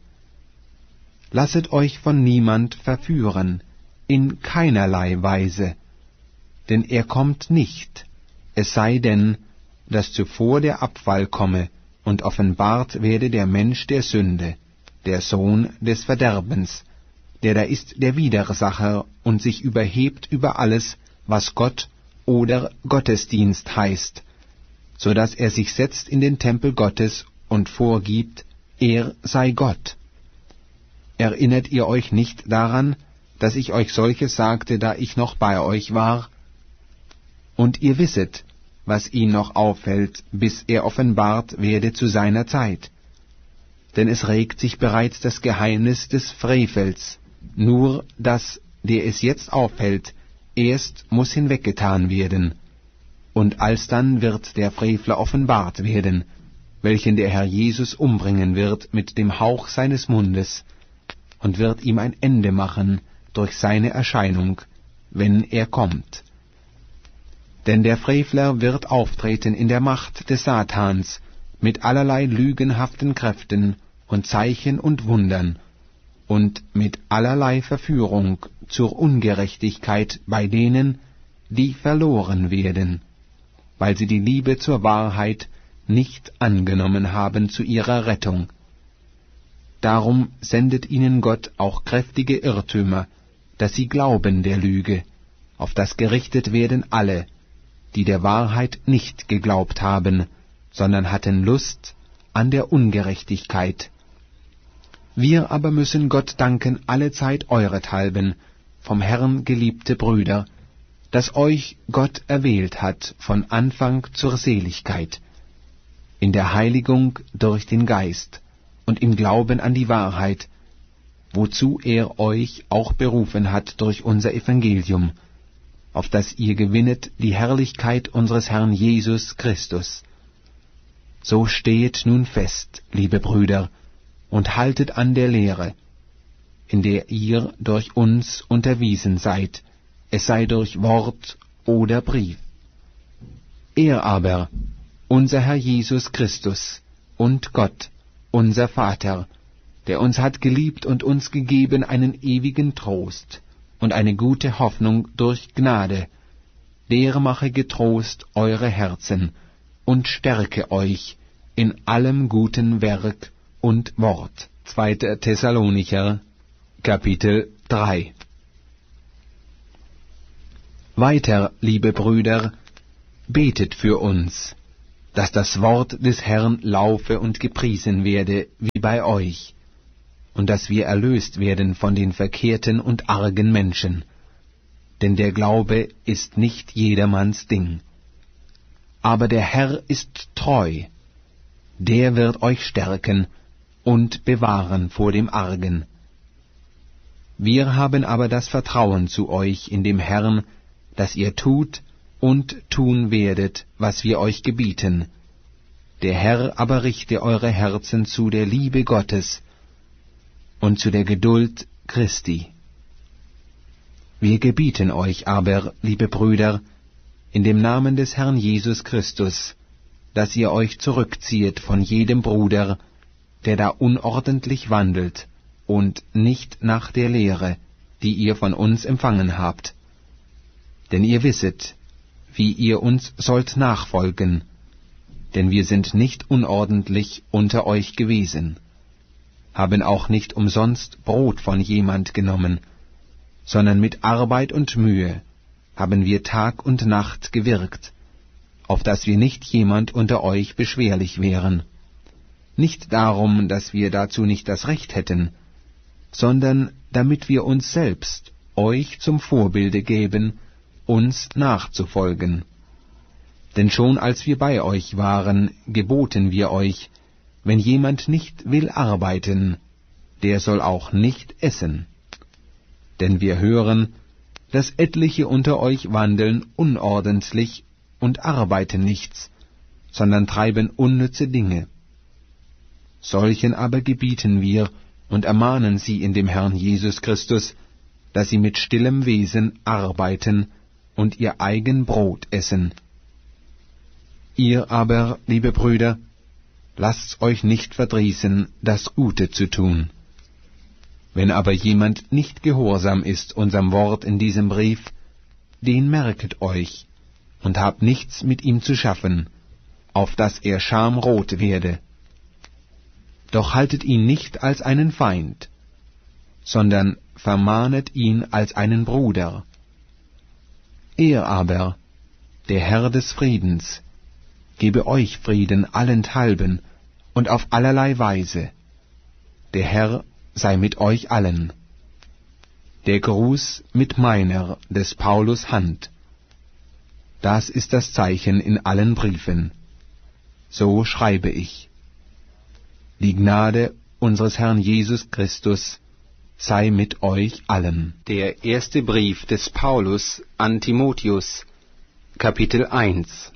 Lasset euch von niemand verführen, in keinerlei Weise, denn er kommt nicht, es sei denn, dass zuvor der Abfall komme und offenbart werde der Mensch der Sünde, der Sohn des Verderbens, der da ist der Widersacher und sich überhebt über alles, was Gott oder Gottesdienst heißt, so dass er sich setzt in den Tempel Gottes und vorgibt, er sei Gott. Erinnert ihr euch nicht daran, dass ich euch solches sagte, da ich noch bei euch war? Und ihr wisset, was ihn noch aufhält, bis er offenbart werde zu seiner Zeit. Denn es regt sich bereits das Geheimnis des Frevels, nur dass, der es jetzt aufhält, erst muss hinweggetan werden. Und alsdann wird der Frevler offenbart werden, welchen der Herr Jesus umbringen wird mit dem Hauch seines Mundes, und wird ihm ein Ende machen durch seine Erscheinung, wenn er kommt. Denn der Frevler wird auftreten in der Macht des Satans, mit allerlei lügenhaften Kräften und Zeichen und Wundern, und mit allerlei Verführung zur Ungerechtigkeit bei denen, die verloren werden, weil sie die Liebe zur Wahrheit nicht angenommen haben zu ihrer Rettung. Darum sendet ihnen Gott auch kräftige Irrtümer, dass sie glauben der Lüge, auf das gerichtet werden alle, die der Wahrheit nicht geglaubt haben, sondern hatten Lust an der Ungerechtigkeit. Wir aber müssen Gott danken allezeit eurethalben, vom Herrn geliebte Brüder, dass euch Gott erwählt hat von Anfang zur Seligkeit, in der Heiligung durch den Geist und im Glauben an die Wahrheit, wozu er euch auch berufen hat durch unser Evangelium, auf das ihr gewinnet die Herrlichkeit unseres Herrn Jesus Christus. So stehet nun fest, liebe Brüder, und haltet an der Lehre, in der ihr durch uns unterwiesen seid, es sei durch Wort oder Brief. Er aber, unser Herr Jesus Christus und Gott, unser Vater, der uns hat geliebt und uns gegeben einen ewigen Trost und eine gute Hoffnung durch Gnade, der mache getrost eure Herzen und stärke euch in allem guten Werk und Wort. Zweiter Thessalonicher, Kapitel drei. Weiter, liebe Brüder, betet für uns, dass das Wort des Herrn laufe und gepriesen werde wie bei euch, und dass wir erlöst werden von den verkehrten und argen Menschen. Denn der Glaube ist nicht jedermanns Ding. Aber der Herr ist treu, der wird euch stärken und bewahren vor dem Argen. Wir haben aber das Vertrauen zu euch in dem Herrn, dass ihr tut und tun werdet, was wir euch gebieten. Der Herr aber richte eure Herzen zu der Liebe Gottes und zu der Geduld Christi. Wir gebieten euch aber, liebe Brüder, in dem Namen des Herrn Jesus Christus, dass ihr euch zurückziehet von jedem Bruder, der da unordentlich wandelt und nicht nach der Lehre, die ihr von uns empfangen habt. Denn ihr wisset, wie ihr uns sollt nachfolgen, denn wir sind nicht unordentlich unter euch gewesen, haben auch nicht umsonst Brot von jemand genommen, sondern mit Arbeit und Mühe haben wir Tag und Nacht gewirkt, auf dass wir nicht jemand unter euch beschwerlich wären. Nicht darum, dass wir dazu nicht das Recht hätten, sondern damit wir uns selbst euch zum Vorbilde geben, uns nachzufolgen. Denn schon als wir bei euch waren, geboten wir euch, wenn jemand nicht will arbeiten, der soll auch nicht essen. Denn wir hören, dass etliche unter euch wandeln unordentlich und arbeiten nichts, sondern treiben unnütze Dinge. Solchen aber gebieten wir und ermahnen sie in dem Herrn Jesus Christus, dass sie mit stillem Wesen arbeiten und ihr eigen Brot essen. Ihr aber, liebe Brüder, lasst's euch nicht verdrießen, das Gute zu tun. Wenn aber jemand nicht gehorsam ist unserem Wort in diesem Brief, den merket euch und habt nichts mit ihm zu schaffen, auf dass er schamrot werde. Doch haltet ihn nicht als einen Feind, sondern vermahnet ihn als einen Bruder. Er aber, der Herr des Friedens, gebe euch Frieden allenthalben und auf allerlei Weise. Der Herr sei mit euch allen. Der Gruß mit meiner, des Paulus Hand. Das ist das Zeichen in allen Briefen. So schreibe ich. Die Gnade unseres Herrn Jesus Christus sei mit euch allen. Der erste Brief des Paulus an Timotheus, Kapitel eins.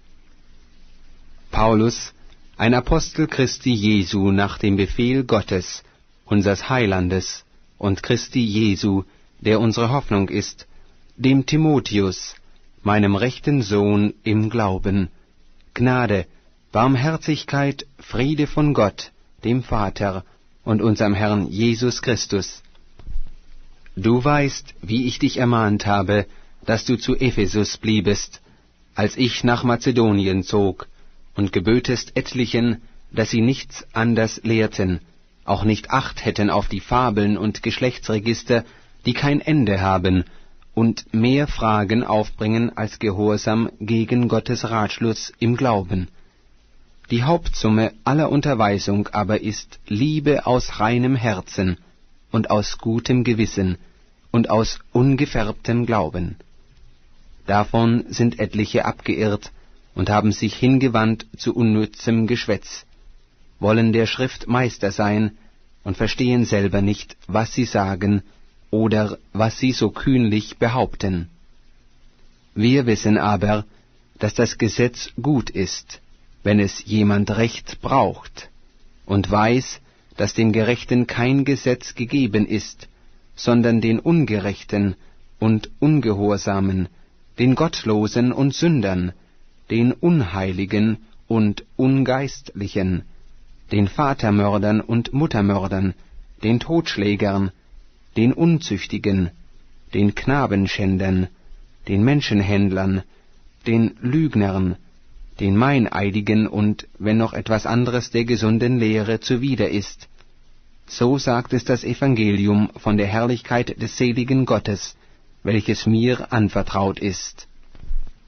Paulus, ein Apostel Christi Jesu nach dem Befehl Gottes, unseres Heilandes, und Christi Jesu, der unsere Hoffnung ist, dem Timotheus, meinem rechten Sohn im Glauben, Gnade, Barmherzigkeit, Friede von Gott, dem Vater und unserem Herrn Jesus Christus. Du weißt, wie ich dich ermahnt habe, dass du zu Ephesus bliebest, als ich nach Mazedonien zog, und gebötest etlichen, dass sie nichts anders lehrten, auch nicht Acht hätten auf die Fabeln und Geschlechtsregister, die kein Ende haben, und mehr Fragen aufbringen als Gehorsam gegen Gottes Ratschluss im Glauben. Die Hauptsumme aller Unterweisung aber ist Liebe aus reinem Herzen und aus gutem Gewissen und aus ungefärbtem Glauben. Davon sind etliche abgeirrt und haben sich hingewandt zu unnützem Geschwätz, wollen der Schrift Meister sein und verstehen selber nicht, was sie sagen oder was sie so kühnlich behaupten. Wir wissen aber, dass das Gesetz gut ist, wenn es jemand Recht braucht, und weiß, dass dem Gerechten kein Gesetz gegeben ist, sondern den Ungerechten und Ungehorsamen, den Gottlosen und Sündern, den Unheiligen und Ungeistlichen, den Vatermördern und Muttermördern, den Totschlägern, den Unzüchtigen, den Knabenschändern, den Menschenhändlern, den Lügnern, den Meineidigen und, wenn noch etwas anderes der gesunden Lehre zuwider ist. So sagt es das Evangelium von der Herrlichkeit des seligen Gottes, welches mir anvertraut ist.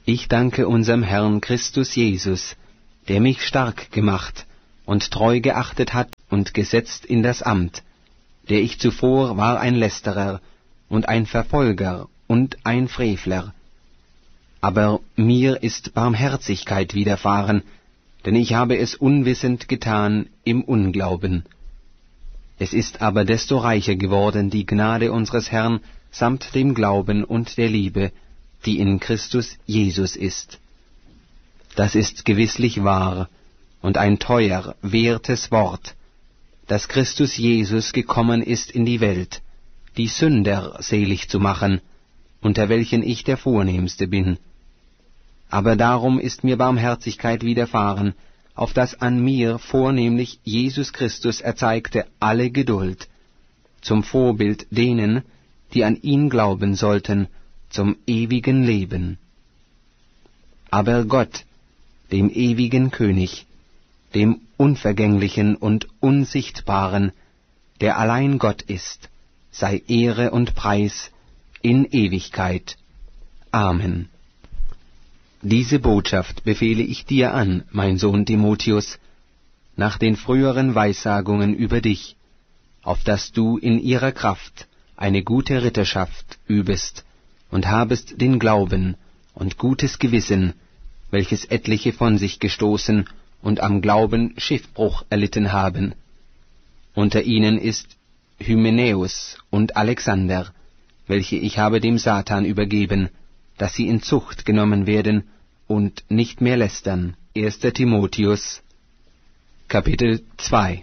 Ich danke unserem Herrn Christus Jesus, der mich stark gemacht und treu geachtet hat und gesetzt in das Amt, der ich zuvor war ein Lästerer und ein Verfolger und ein Frevler. Aber mir ist Barmherzigkeit widerfahren, denn ich habe es unwissend getan im Unglauben. Es ist aber desto reicher geworden die Gnade unseres Herrn samt dem Glauben und der Liebe, die in Christus Jesus ist. Das ist gewisslich wahr und ein teuer, wertes Wort, dass Christus Jesus gekommen ist in die Welt, die Sünder selig zu machen, unter welchen ich der Vornehmste bin. Aber darum ist mir Barmherzigkeit widerfahren, auf das an mir vornehmlich Jesus Christus erzeigte alle Geduld, zum Vorbild denen, die an ihn glauben sollten, zum ewigen Leben. Aber Gott, dem ewigen König, dem Unvergänglichen und Unsichtbaren, der allein Gott ist, sei Ehre und Preis in Ewigkeit. Amen. Diese Botschaft befehle ich dir an, mein Sohn Timotheus, nach den früheren Weissagungen über dich, auf dass du in ihrer Kraft eine gute Ritterschaft übest und habest den Glauben und gutes Gewissen, welches etliche von sich gestoßen und am Glauben Schiffbruch erlitten haben. Unter ihnen ist Hymenäus und Alexander, welche ich habe dem Satan übergeben, dass sie in Zucht genommen werden und nicht mehr lästern. erster Timotheus, Kapitel zwei.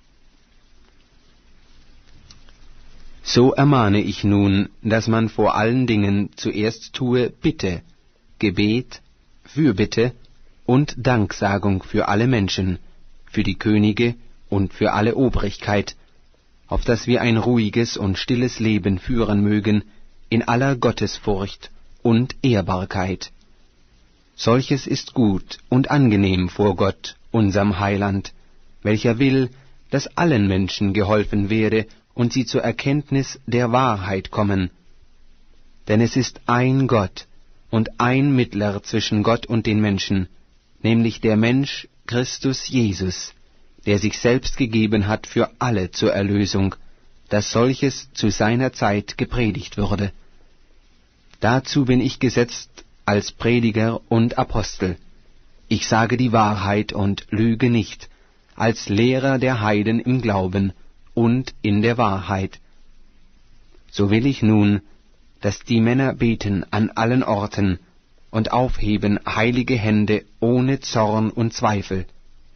So ermahne ich nun, dass man vor allen Dingen zuerst tue Bitte, Gebet, Fürbitte und Danksagung für alle Menschen, für die Könige und für alle Obrigkeit, auf dass wir ein ruhiges und stilles Leben führen mögen, in aller Gottesfurcht und Ehrbarkeit. Solches ist gut und angenehm vor Gott, unserm Heiland, welcher will, dass allen Menschen geholfen werde und sie zur Erkenntnis der Wahrheit kommen. Denn es ist ein Gott und ein Mittler zwischen Gott und den Menschen, nämlich der Mensch Christus Jesus, der sich selbst gegeben hat für alle zur Erlösung, dass solches zu seiner Zeit gepredigt würde. Dazu bin ich gesetzt als Prediger und Apostel. Ich sage die Wahrheit und lüge nicht, als Lehrer der Heiden im Glauben und in der Wahrheit. So will ich nun, dass die Männer beten an allen Orten und aufheben heilige Hände ohne Zorn und Zweifel.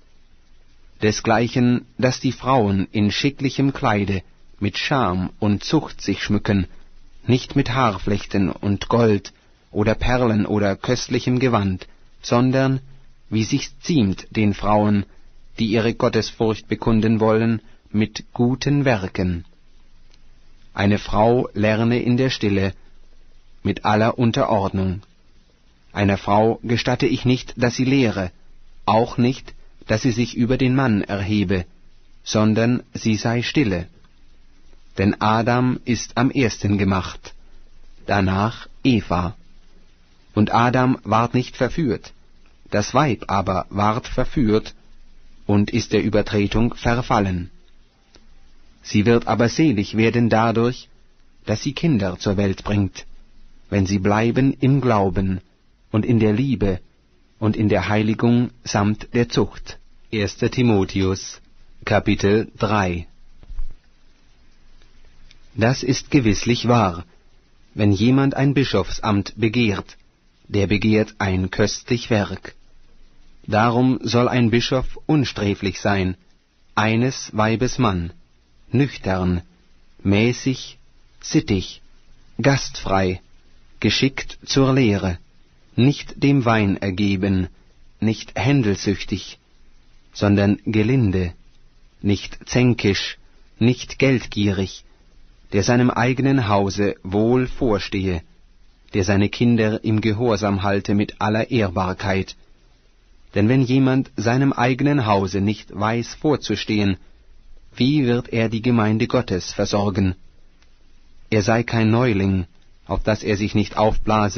Desgleichen, dass die Frauen in schicklichem Kleide mit Scham und Zucht sich schmücken, nicht mit Haarflechten und Gold oder Perlen oder köstlichem Gewand, sondern, wie sich's ziemt den Frauen, die ihre Gottesfurcht bekunden wollen, mit guten Werken. Eine Frau lerne in der Stille, mit aller Unterordnung. Einer Frau gestatte ich nicht, dass sie lehre, auch nicht, dass sie sich über den Mann erhebe, sondern sie sei stille. Denn Adam ist am ersten gemacht, danach Eva. Und Adam ward nicht verführt, das Weib aber ward verführt und ist der Übertretung verfallen. Sie wird aber selig werden dadurch, dass sie Kinder zur Welt bringt, wenn sie bleiben im Glauben und in der Liebe und in der Heiligung samt der Zucht. erster Timotheus, Kapitel drei. Das ist gewisslich wahr, wenn jemand ein Bischofsamt begehrt, der begehrt ein köstlich Werk. Darum soll ein Bischof unsträflich sein, eines Weibes Mann, nüchtern, mäßig, sittig, gastfrei, geschickt zur Lehre, nicht dem Wein ergeben, nicht händelsüchtig, sondern gelinde, nicht zänkisch, nicht geldgierig, der seinem eigenen Hause wohl vorstehe, der seine Kinder im Gehorsam halte mit aller Ehrbarkeit. Denn wenn jemand seinem eigenen Hause nicht weiß vorzustehen, wie wird er die Gemeinde Gottes versorgen? Er sei kein Neuling, auf dass er sich nicht aufblase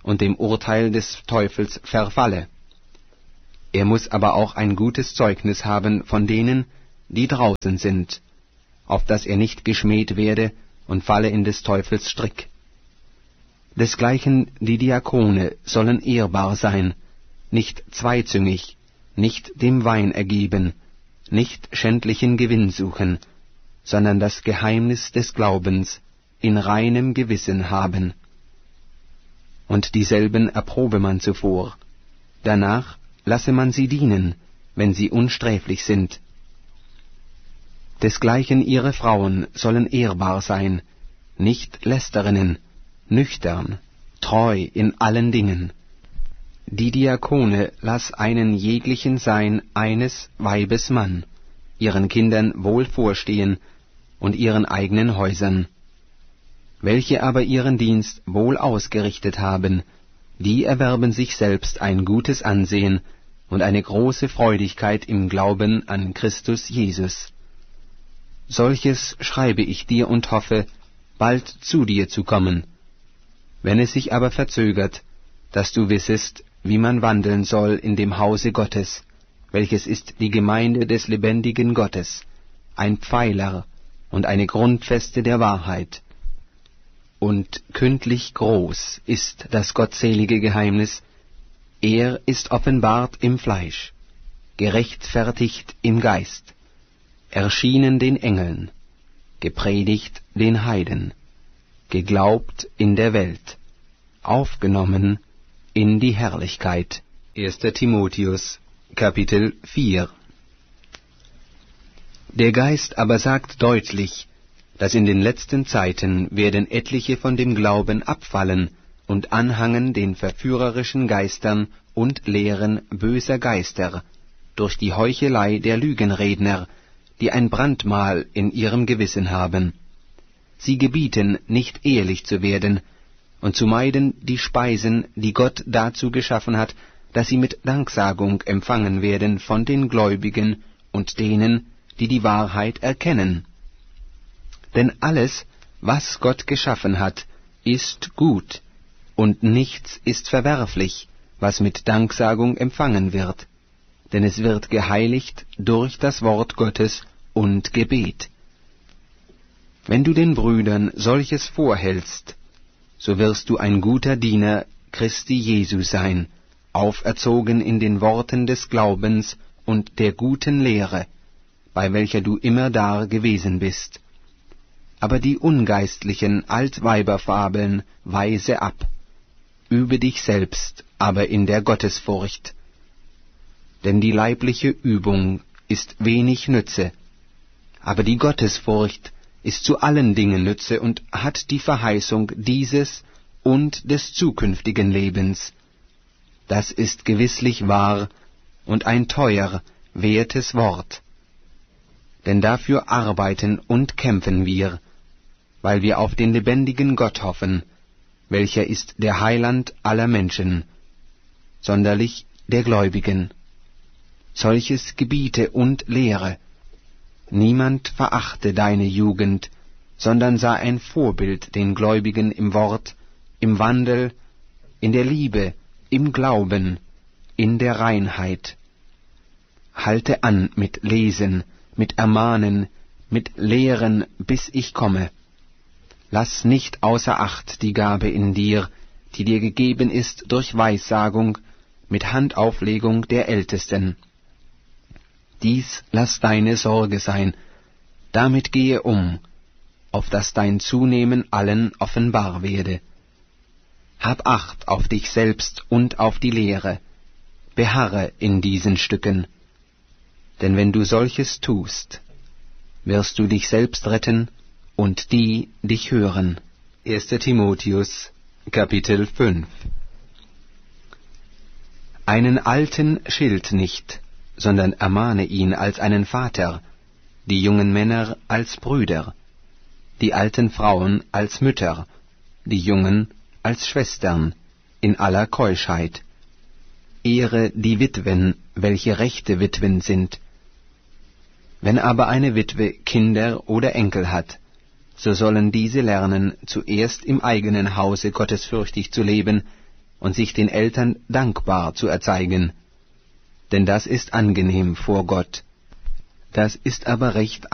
und dem Urteil des Teufels verfalle. Er muss aber auch ein gutes Zeugnis haben von denen, die draußen sind, auf dass er nicht geschmäht werde und falle in des Teufels Strick. Desgleichen die Diakone sollen ehrbar sein, nicht zweizüngig, nicht dem Wein ergeben, nicht schändlichen Gewinn suchen, sondern das Geheimnis des Glaubens in reinem Gewissen haben. Und dieselben erprobe man zuvor, danach lasse man sie dienen, wenn sie unsträflich sind. Desgleichen ihre Frauen sollen ehrbar sein, nicht Lästerinnen, nüchtern, treu in allen Dingen. Die Diakone lass einen jeglichen sein eines Weibes Mann, ihren Kindern wohl vorstehen und ihren eigenen Häusern. Welche aber ihren Dienst wohl ausgerichtet haben, die erwerben sich selbst ein gutes Ansehen und eine große Freudigkeit im Glauben an Christus Jesus. Solches schreibe ich dir und hoffe, bald zu dir zu kommen. Wenn es sich aber verzögert, dass du wissest, wie man wandeln soll in dem Hause Gottes, welches ist die Gemeinde des lebendigen Gottes, ein Pfeiler und eine Grundfeste der Wahrheit. Und kündlich groß ist das gottselige Geheimnis, er ist offenbart im Fleisch, gerechtfertigt im Geist, erschienen den Engeln, gepredigt den Heiden, geglaubt in der Welt, aufgenommen in die Herrlichkeit. erster Timotheus, Kapitel vier. Der Geist aber sagt deutlich, dass in den letzten Zeiten werden etliche von dem Glauben abfallen und anhangen den verführerischen Geistern und Lehren böser Geister, durch die Heuchelei der Lügenredner, die ein Brandmal in ihrem Gewissen haben. Sie gebieten, nicht ehelich zu werden, und zu meiden die Speisen, die Gott dazu geschaffen hat, dass sie mit Danksagung empfangen werden von den Gläubigen und denen, die die Wahrheit erkennen. Denn alles, was Gott geschaffen hat, ist gut, und nichts ist verwerflich, was mit Danksagung empfangen wird, denn es wird geheiligt durch das Wort Gottes und Gebet. Wenn du den Brüdern solches vorhältst, so wirst du ein guter Diener Christi Jesu sein, auferzogen in den Worten des Glaubens und der guten Lehre, bei welcher du immerdar gewesen bist. Aber die ungeistlichen Altweiberfabeln weise ab, übe dich selbst aber in der Gottesfurcht. Denn die leibliche Übung ist wenig Nütze, aber die Gottesfurcht ist zu allen Dingen Nütze und hat die Verheißung dieses und des zukünftigen Lebens. Das ist gewisslich wahr und ein teuer, wertes Wort. Denn dafür arbeiten und kämpfen wir, weil wir auf den lebendigen Gott hoffen, welcher ist der Heiland aller Menschen, sonderlich der Gläubigen. Solches gebiete und lehre. Niemand verachte deine Jugend, sondern sei ein Vorbild den Gläubigen im Wort, im Wandel, in der Liebe, im Glauben, in der Reinheit. Halte an mit Lesen, mit Ermahnen, mit Lehren, bis ich komme. Lass nicht außer Acht die Gabe in dir, die dir gegeben ist durch Weissagung, mit Handauflegung der Ältesten. Dies lass deine Sorge sein, damit gehe um, auf dass dein Zunehmen allen offenbar werde. Hab Acht auf dich selbst und auf die Lehre, beharre in diesen Stücken, denn wenn du solches tust, wirst du dich selbst retten und die dich hören. erster Timotheus, Kapitel fünf. Einen Alten schilt nicht, sondern ermahne ihn als einen Vater, die jungen Männer als Brüder, die alten Frauen als Mütter, die Jungen als Schwestern, in aller Keuschheit. Ehre die Witwen, welche rechte Witwen sind. Wenn aber eine Witwe Kinder oder Enkel hat, so sollen diese lernen, zuerst im eigenen Hause gottesfürchtig zu leben, und sich den Eltern dankbar zu erzeigen, denn das ist angenehm vor Gott. Das ist aber recht